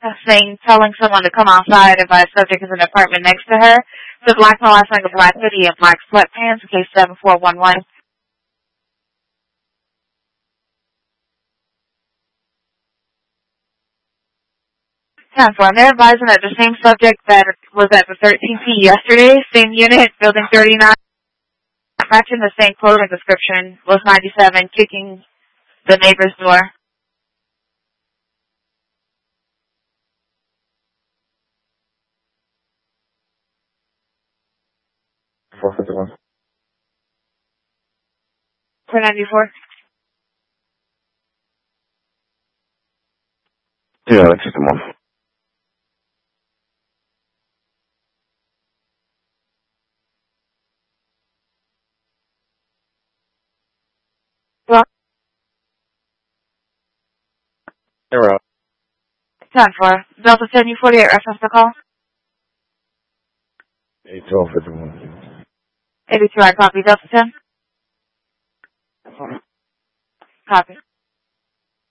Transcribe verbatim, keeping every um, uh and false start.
saying, telling someone to come outside if a subject is in an apartment next to her. The black man last wearing a black hoodie and black sweatpants, case seven four one one. ten four. And they're advising that the same subject that was at the thirteen P yesterday, same unit, building thirty-nine, matching the same clothing description, was ninety-seven, kicking the neighbor's door. four fifty-one. four ninety-four. Yeah, that's the one. Well, They're out. ten four. Delta ten U forty-eight, reference the call. eight twelve fifty-one. eighty-two, I copy. Delta ten. Copy.